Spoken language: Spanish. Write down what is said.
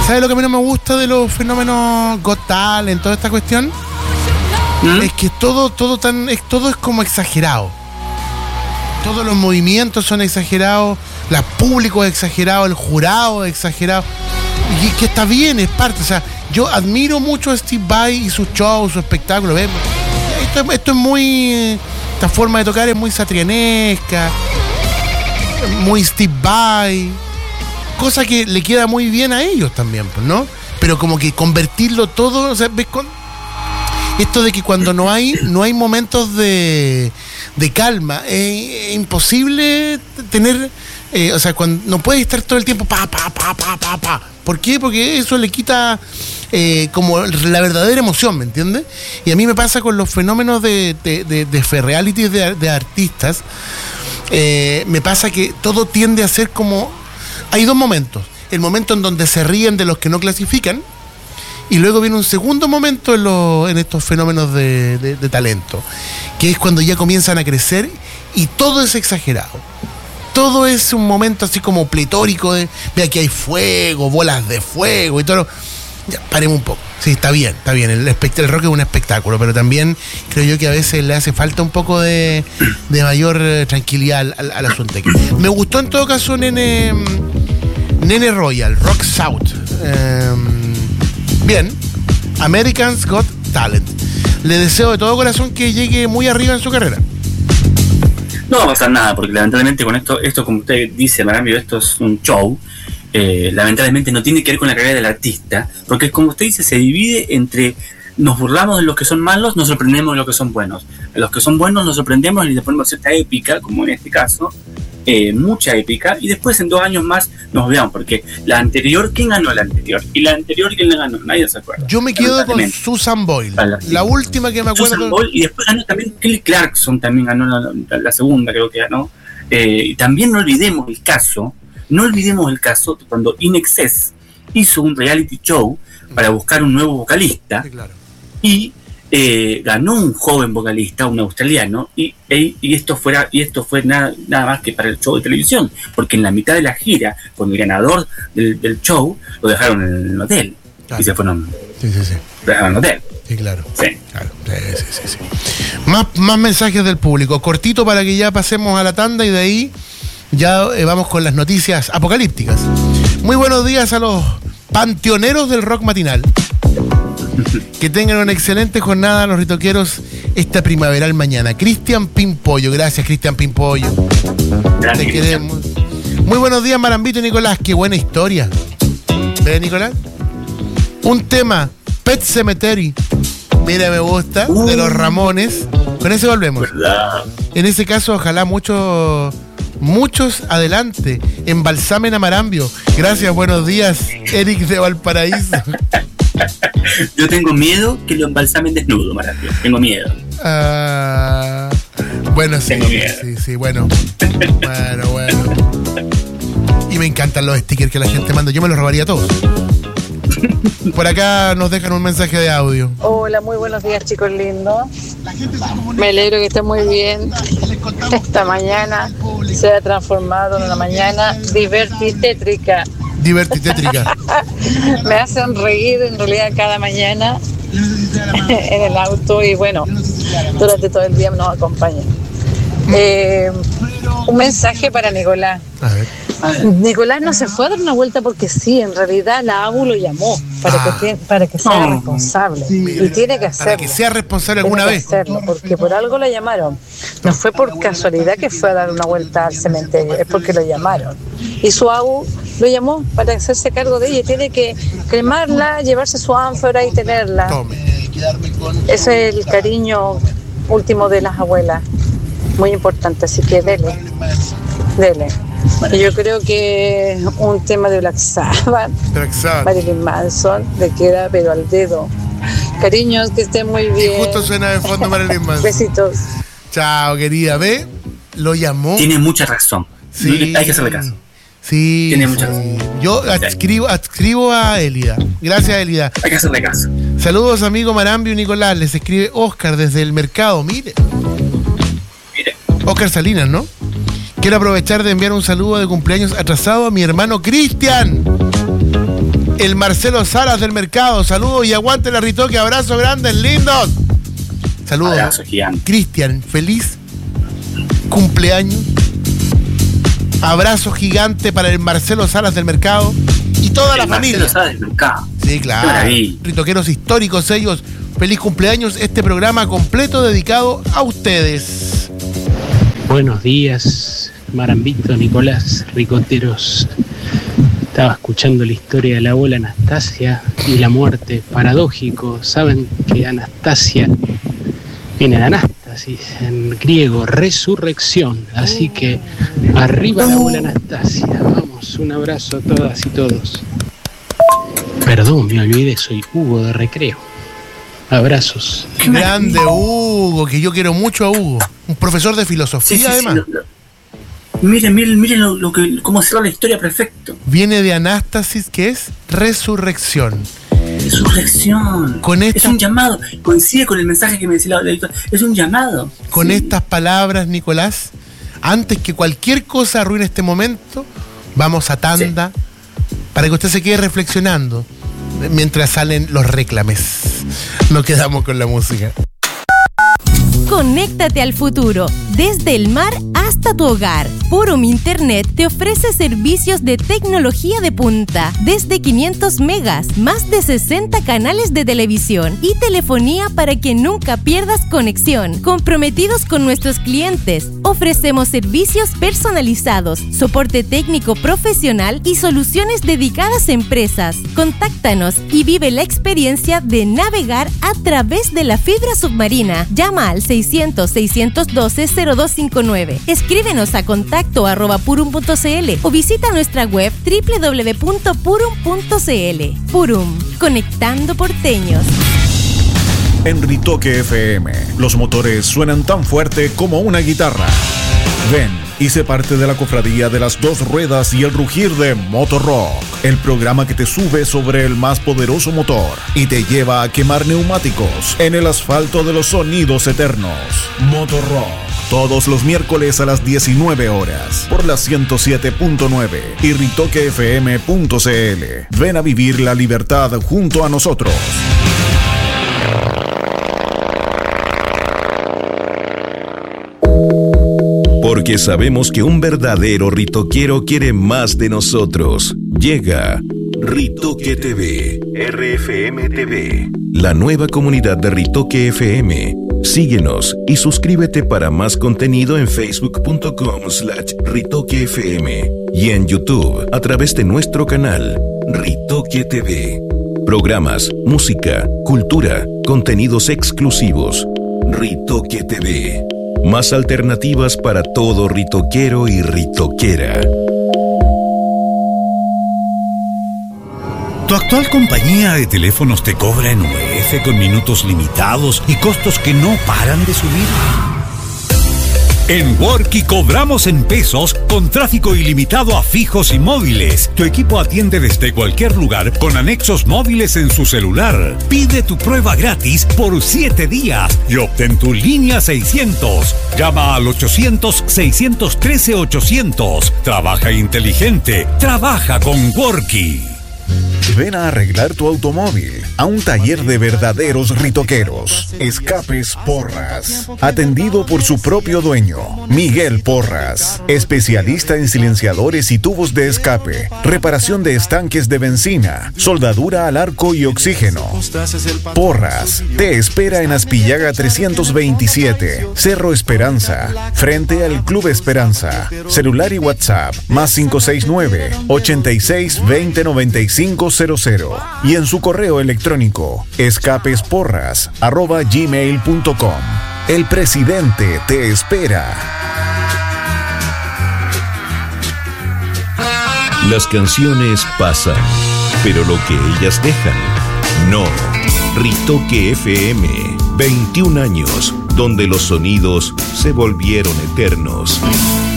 ¿Sabes lo que a mí no me gusta de los fenómenos Got Talent, toda esta cuestión? Es que todo es como exagerado. Todos los movimientos son exagerados, el público es exagerado, el jurado es exagerado. Y que está bien, es parte. O sea, yo admiro mucho a Steve Vai y sus shows, su espectáculo. ¿Ves? Esto es muy... Esta forma de tocar es muy satrianesca, muy Steve Vai. Cosa que le queda muy bien a ellos también, pues, ¿no? Pero como que convertirlo todo, o sea, ¿ves? Esto de que cuando no hay momentos de calma, es imposible tener, o sea, cuando no puedes estar todo el tiempo pa. ¿Por qué? Porque eso le quita como la verdadera emoción, ¿me entiendes? Y a mí me pasa con los fenómenos de reality de artistas, me pasa que todo tiende a ser como... Hay dos momentos. El momento en donde se ríen de los que no clasifican, y luego viene un segundo momento en estos fenómenos de talento, que es cuando ya comienzan a crecer y todo es exagerado. Todo es un momento así como pletórico de, ve aquí hay fuego, bolas de fuego y todo. Ya, paremos un poco. Sí, está bien. El rock es un espectáculo, pero también creo yo que a veces le hace falta un poco de mayor tranquilidad al asunto. Me gustó en todo caso Nene Royal, Rock South. Bien, Americans Got Talent. Le deseo de todo corazón que llegue muy arriba en su carrera. No va a pasar nada, porque lamentablemente con esto como usted dice, Marambio, esto es un show. Lamentablemente no tiene que ver con la carrera del artista, porque como usted dice, se divide entre nos burlamos de los que son malos, nos sorprendemos de los que son buenos. A los que son buenos nos sorprendemos y les ponemos cierta épica, como en este caso, mucha épica, y después en 2 años más nos veamos, porque la anterior, ¿quién ganó la anterior? Y la anterior, ¿quién la ganó? Nadie se acuerda. Yo me quedo con Susan Boyle, la última que me acuerdo. Susan Boyle, y después ganó también Kelly Clarkson, también ganó la segunda, creo que ganó. Y también no olvidemos el caso de cuando In Excess hizo un reality show para buscar un nuevo vocalista, sí, claro. Y ganó un joven vocalista, un australiano, y esto fue nada más que para el show de televisión, porque en la mitad de la gira, con el ganador del show, lo dejaron en el hotel, claro. Y se fueron. Sí. Lo dejaron en el hotel. Sí, claro. Sí. Claro. Sí. Más mensajes del público, cortito para que ya pasemos a la tanda y de ahí ya vamos con las noticias apocalípticas. Muy buenos días a los panteoneros del rock matinal. Que tengan una excelente jornada los ritoqueros esta primaveral mañana. Cristian Pimpollo, gracias Cristian Pimpollo. Te queremos. Muy buenos días Marambito y Nicolás, qué buena historia. ¿Ves, Nicolás? Un tema, Pet Sematary. Mira, me gusta, de los Ramones. Con ese volvemos. ¿Verdad? En ese caso, ojalá muchos adelante, embalsamen a Marambio. Gracias, buenos días, Eric de Valparaíso. Yo tengo miedo que lo embalsamen desnudo, Marambio. Tengo miedo. Bueno, sí. Tengo miedo. Sí, bueno. Bueno. Y me encantan los stickers que la gente manda. Yo me los robaría todos. Por acá nos dejan un mensaje de audio. Hola, muy buenos días, chicos lindos. Me alegro que estén muy bien. Esta mañana se ha transformado en una mañana divertitétrica. Me hacen reír en realidad cada mañana en el auto y bueno, durante todo el día nos acompañan. Un mensaje para Nicolás. A ver. Nicolás no se fue a dar una vuelta porque sí, en realidad la ABU lo llamó para que sea responsable. Sí, y tiene que hacerlo. Para que sea responsable alguna vez. Hacerlo, porque por algo lo llamaron. No fue por casualidad que fue a dar una vuelta al cementerio, es porque lo llamaron. Y su ABU lo llamó para hacerse cargo de ella y tiene que cremarla, llevarse su ánfora y tenerla. Tome. Ese es el cariño último de las abuelas. Muy importante, así que dele. Y yo creo que un tema de Black Sabbath, Marilyn Manson, le queda pero al dedo. Cariños, que estén muy bien. Y justo suena de fondo Marilyn Manson. Besitos. Chao, querida. ¿Ve? Lo llamó. Tiene mucha razón. Sí. Hay que hacerle caso. Sí. Tiene mucha razón. Yo adscribo a Elida. Gracias, Elida. Hay que hacerle caso. Saludos, amigo Marambio y Nicolás. Les escribe Oscar desde el mercado. Mire. Oscar Salinas, ¿no? Quiero aprovechar de enviar un saludo de cumpleaños atrasado a mi hermano Cristian. el Marcelo Salas del Mercado. Saludos y aguante la Ritoque. Abrazos grandes, lindos. Saludos. Abrazo gigante. Cristian, feliz cumpleaños. Abrazo gigante para el Marcelo Salas del Mercado y toda la familia. Marcelo Salas del Mercado. Sí, claro. Ritoqueros históricos ellos. Feliz cumpleaños. Este programa completo dedicado a ustedes. Buenos días, Marambito, Nicolás, ricoteros. Estaba escuchando la historia de la abuela Anastasia y la muerte. Paradójico. Saben que Anastasia viene de Anástasis, en griego, resurrección. Así que arriba la abuela Anastasia. Vamos, un abrazo a todas y todos. Perdón, me olvidé, soy Hugo de Recreo. Abrazos. Grande Hugo, que yo quiero mucho a Hugo. Un profesor de filosofía, sí, además. Sí, miren cómo cerró la historia, perfecto. Viene de Anástasis, que es resurrección. Resurrección. Es un llamado. Coincide con el mensaje que me decía la editora. Es un llamado. Con estas palabras, Nicolás, antes que cualquier cosa arruine este momento, vamos a tanda para que usted se quede reflexionando mientras salen los reclames. Nos quedamos con la música. Conéctate al futuro, desde el mar hasta tu hogar. Purum Internet te ofrece servicios de tecnología de punta, desde 500 megas, más de 60 canales de televisión y telefonía para que nunca pierdas conexión. Comprometidos con nuestros clientes, ofrecemos servicios personalizados, soporte técnico profesional y soluciones dedicadas a empresas. Contáctanos y vive la experiencia de navegar a través de la fibra submarina. Llama al 600-612-0259. Escríbenos a contacto@purum.cl o visita nuestra web www.purum.cl. Purum, conectando porteños. En Ritoque FM, los motores suenan tan fuerte como una guitarra. Ven y sé parte de la cofradía de las dos ruedas y el rugir de Motorrock, el programa que te sube sobre el más poderoso motor y te lleva a quemar neumáticos en el asfalto de los sonidos eternos. Motorrock, todos los miércoles a las 19 horas, por la 107.9 y ritoquefm.cl. Ven a vivir la libertad junto a nosotros. Porque sabemos que un verdadero ritoquero quiere más de nosotros. Llega Ritoque TV, RFM TV, la nueva comunidad de Ritoque FM. Síguenos y suscríbete para más contenido en facebook.com/ritoquefm y en YouTube a través de nuestro canal Ritoque TV. Programas, música, cultura, contenidos exclusivos. Ritoque TV. Más alternativas para todo ritoquero y ritoquera. ¿Tu actual compañía de teléfonos te cobra en UF con minutos limitados y costos que no paran de subir? En Worky cobramos en pesos con tráfico ilimitado a fijos y móviles. Tu equipo atiende desde cualquier lugar con anexos móviles en su celular. Pide tu prueba gratis por 7 días y obtén tu línea 600. Llama al 800-613-800. Trabaja inteligente. Trabaja con Worky. Ven a arreglar tu automóvil a un taller de verdaderos ritoqueros. Escapes Porras, atendido por su propio dueño, Miguel Porras, especialista en silenciadores y tubos de escape, reparación de estanques de benzina, soldadura al arco y oxígeno. Porras te espera en Aspillaga 327, Cerro Esperanza, frente al Club Esperanza. Celular y WhatsApp +569 86 20 95 00 y en su correo electrónico escapesporras@gmail.com. El presidente te espera. Las canciones pasan, pero lo que ellas dejan, no. Ritoque FM, 21 años, donde los sonidos se volvieron eternos.